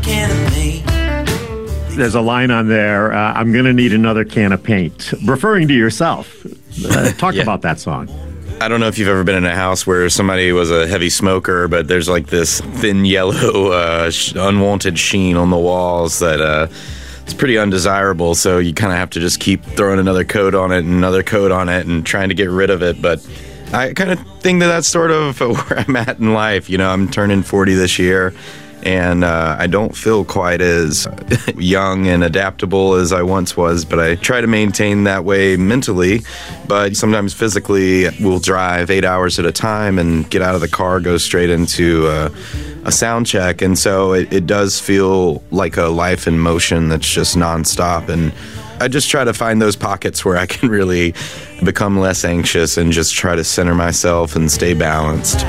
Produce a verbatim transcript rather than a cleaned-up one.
can of paint. There's a line on there, uh, I'm going to need another can of paint, referring to yourself. Uh, talk Yeah. about that song. I don't know if you've ever been in a house where somebody was a heavy smoker, but there's like this thin yellow, uh, sh- unwanted sheen on the walls that uh, it's pretty undesirable. So you kind of have to just keep throwing another coat on it and another coat on it and trying to get rid of it. But I kind of think that that's sort of where I'm at in life. You know, I'm turning forty this year. And uh, I don't feel quite as young and adaptable as I once was, but I try to maintain that way mentally. But sometimes physically, we'll drive eight hours at a time and get out of the car, go straight into uh, a sound check. And so it, it does feel like a life in motion that's just nonstop. And I just try to find those pockets where I can really become less anxious and just try to center myself and stay balanced.